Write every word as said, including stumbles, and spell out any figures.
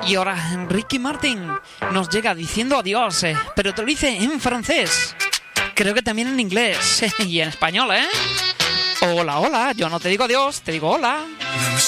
Y ahora Ricky Martin nos llega diciendo adiós, eh, pero te lo dice en francés. Creo que también en inglés y en español, ¿eh? Hola, hola, yo no te digo adiós, te digo hola.